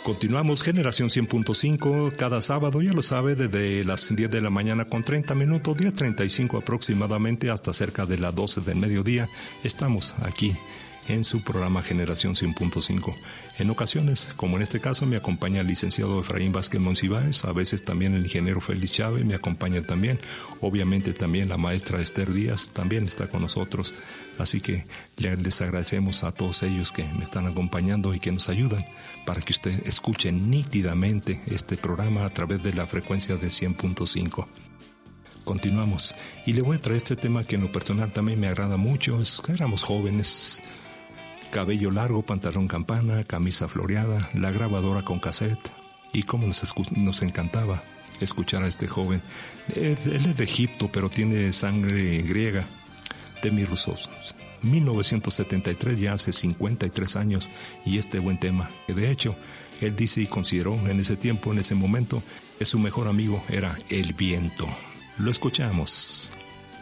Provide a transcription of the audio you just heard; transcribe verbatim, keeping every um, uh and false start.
Continuamos Generación cien punto cinco cada sábado, ya lo sabe, desde las diez de la mañana con treinta minutos, diez treinta y cinco aproximadamente, hasta cerca de las doce del mediodía. Estamos aquí en su programa Generación cien punto cinco. En ocasiones, como en este caso, me acompaña el licenciado Efraín Vázquez Monsiváis, a veces también el ingeniero Félix Chávez me acompaña también, obviamente también la maestra Esther Díaz también está con nosotros, así que les agradecemos a todos ellos que me están acompañando y que nos ayudan para que usted escuche nítidamente este programa a través de la frecuencia de cien punto cinco. Continuamos y le voy a traer este tema que en lo personal también me agrada mucho. Es, éramos jóvenes, cabello largo, pantalón campana, camisa floreada, la grabadora con cassette, y cómo nos, escu- nos encantaba escuchar a este joven. Es, él es de Egipto, pero tiene sangre griega, Demi Roussos. mil novecientos setenta y tres, ya hace cincuenta y tres años, y este buen tema, que de hecho él dice y consideró en ese tiempo, en ese momento, que su mejor amigo era el viento. Lo escuchamos.